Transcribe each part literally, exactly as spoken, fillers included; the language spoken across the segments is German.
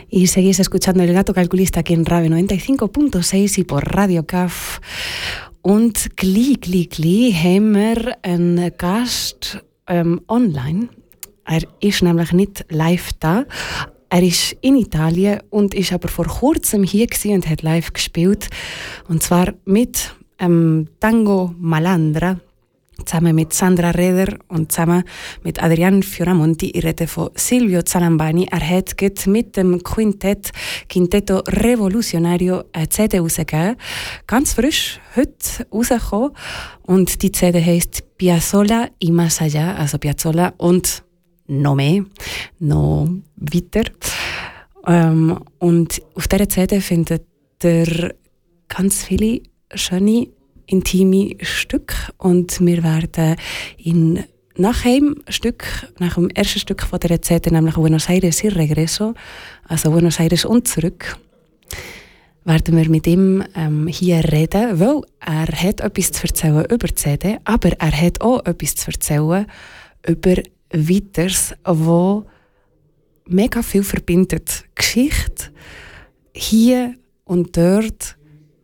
Y seguís escuchando El Gato Calculista aquí en Rave noventa y cinco punto seis y por Radio K F. Und kli, kli, kli haben wir einen Gast ähm, online. Er ist nämlich nicht live da. Er ist in Italien und ist aber vor kurzem hier gewesen und hat live gespielt. Und zwar mit ähm, Tango Malandra, zusammen mit Sandra Reder und zusammen mit Adrian Fioramonti. Ich rede von Silvio Zalambani. Er hat mit dem Quintett Quintetto Revolucionario eine C D rausgegeben. Ganz frisch, heute rausgekommen. Und die C D heisst Piazzolla y Más Allá, also Piazzolla und noch mehr, noch weiter. Ähm, und auf dieser C D findet ihr ganz viele schöne, intime Stücke. Und wir werden in nach einem Stück, nach dem ersten Stück von dieser C D, nämlich Buenos Aires y Regreso, also Buenos Aires und zurück, werden wir mit ihm ähm, hier reden, weil er hat etwas zu erzählen über die C D, aber er hat auch etwas zu erzählen über Weiters, wo mega viel verbindet. Geschichte, hier und dort,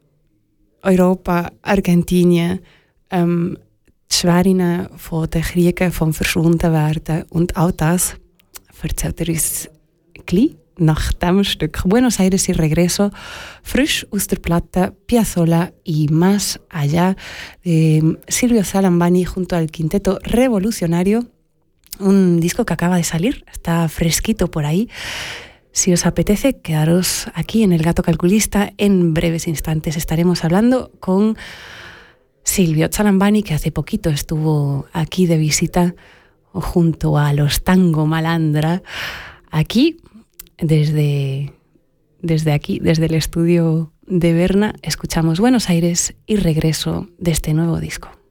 Europa, Argentinien, ähm, die Schweren von den Kriegen, vom Verschwundenwerden und all das erzählt er uns gleich nach dem Stück Buenos Aires y Regreso, frisch aus der Platte Piazzolla y Más Allá de Silvio Zalambani junto al Quintetto Revolucionario. Un disco que acaba de salir, está fresquito por ahí. Si os apetece, quedaros aquí en El Gato Calculista. En breves instantes estaremos hablando con Silvio Zalambani, que hace poquito estuvo aquí de visita junto a los Tango Malandra. Aquí, desde, desde aquí, desde el estudio de Berna, escuchamos Buenos Aires y Regreso de este nuevo disco.